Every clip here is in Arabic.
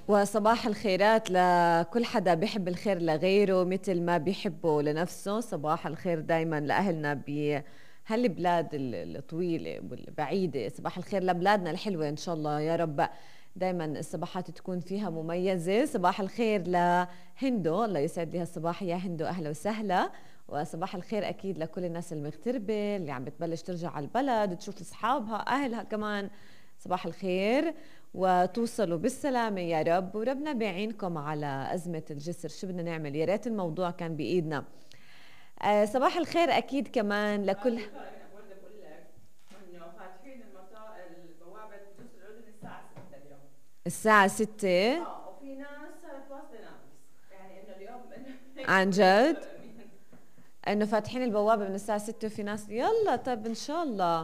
وصباح الخيرات لكل حدا بيحب الخير لغيره مثل ما بيحبه لنفسه. صباح الخير دايما لأهلنا بهالبلاد الطويلة والبعيدة. صباح الخير لبلادنا الحلوة إن شاء الله يا رب. دايما الصباحات تكون فيها مميزة. صباح الخير لهندو، الله يسعد لي هالصباح يا هندو، أهلا وسهلا. وصباح الخير أكيد لكل الناس المغتربة اللي عم بتبلش ترجع على البلد تشوف أصحابها أهلها كمان. صباح الخير وتوصلوا بالسلامة يا رب، وربنا بيعينكم على أزمة الجسر. شو بدنا نعمل، يا ريت الموضوع كان بإيدنا. صباح الخير أكيد كمان لكل أنا برضه بقول لك إنه فاتحين البوابة بجسر الأردن الساعة 6 اليوم. الساعة 6. وفي ناس صارت واصلة نامس، يعني إنه اليوم إنه هيك عن بقول لك جد أمين. إنه فاتحين البوابة من الساعة 6 وفي ناس، يلا طب إن شاء الله.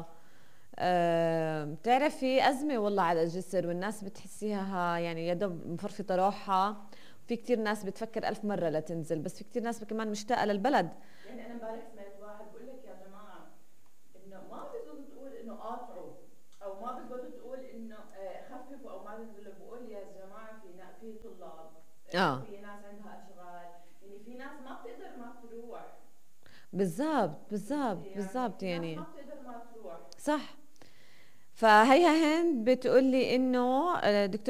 بتعرفي أزمة والله على الجسر، والناس بتحسيها يعني يا دوب مفرفطة روحها. في كتير ناس بتفكر ألف مرة لتنزل، بس في كتير ناس كمان مشتاقة للبلد. يعني أنا امبارح سمعت واحد بقول لك يا جماعة إنه ما بزبط تقول إنه قاطعوا، أو ما بزبط تقول إنه خففوا، أو ما بزبط بقول يا جماعة في طلاب، اه في ناس عندها أشغال، يعني في ناس ما بتقدر ما تروح. بالضبط بالضبط فهمتي؟ يعني بالضبط في ناس ما يعني بتقدر ما تروح. صح. فهيها هند بتقولي انه دكتور